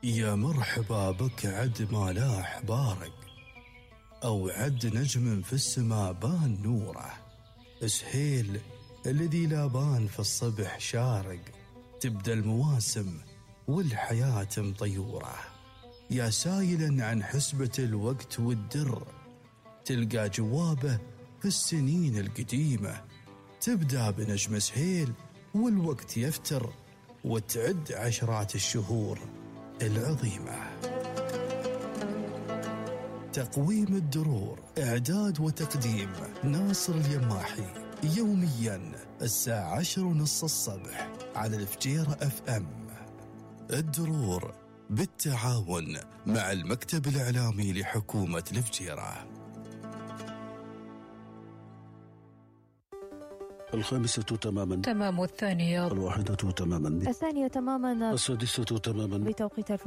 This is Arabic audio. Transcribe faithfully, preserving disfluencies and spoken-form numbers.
يا مرحبا بك عد ما لاح بارق، أو عد نجم في السماء بان نوره، سهيل الذي لا بان في الصبح شارق، تبدأ المواسم والحياة مطيورة. يا سائلا عن حسبة الوقت والدر، تلقى جوابه في السنين القديمة، تبدأ بنجم سهيل والوقت يفتر، وتعد عشرات الشهور العظيمة. تقويم الدرور، إعداد وتقديم ناصر اليماحي، يوميا الساعة عشر ونص الصبح على الفجيرة اف ام. الدرور بالتعاون مع المكتب الإعلامي لحكومة الفجيرة. الخامسة تماما، تمام الثانية، الواحدة تماما، الثانية تماما، السادسة تماما بتوقيت